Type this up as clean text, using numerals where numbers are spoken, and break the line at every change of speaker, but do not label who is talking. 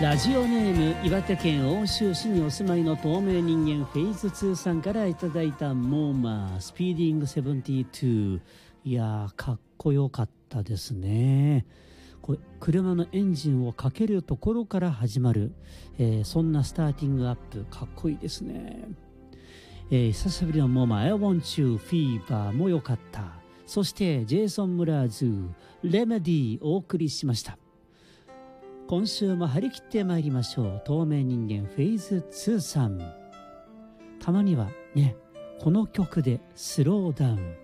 ラジオネーム岩手県奥州市にお住まいの透明人間フェイズ2さんからいただいたモーマースピーディング72。いやー、かっこよかったですね。これ車のエンジンをかけるところから始まる、そんなスターティングアップ、かっこいいですね。久しぶりのモーマー I want you フィーバーも良かった。そしてジェイソン・ムラーズレメディお送りしました。今週も張り切ってまいりましょう。透明人間フェーズ2さん。たまにはね、この曲でスローダウン。